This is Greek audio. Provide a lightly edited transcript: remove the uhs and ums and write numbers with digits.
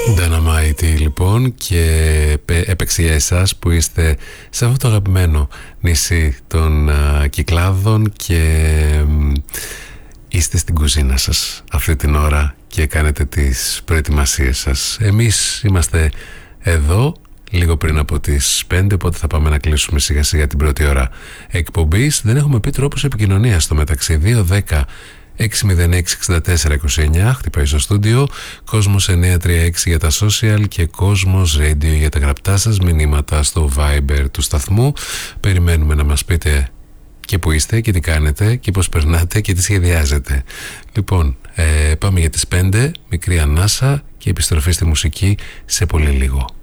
Dynamite λοιπόν, και έπαιξε για εσάς που είστε σε αυτό το αγαπημένο νησί των Κυκλάδων και είστε στην κουζίνα σας αυτή την ώρα και κάνετε τις προετοιμασίες σας. Εμείς είμαστε εδώ λίγο πριν από τις 5, οπότε θα πάμε να κλείσουμε σιγά σιγά την πρώτη ώρα εκπομπής. Δεν έχουμε πει τρόπους επικοινωνίας στο μεταξύ. 210 606-6429 χτυπάει στο στούντιο, Κόσμος 936 για τα social και Κόσμος Radio για τα γραπτά σας μηνύματα στο Viber του σταθμού. Περιμένουμε να μας πείτε και που είστε και τι κάνετε και πώς περνάτε και τι σχεδιάζετε. Λοιπόν, πάμε για τις 5, μικρή ανάσα και επιστροφή στη μουσική σε πολύ λίγο.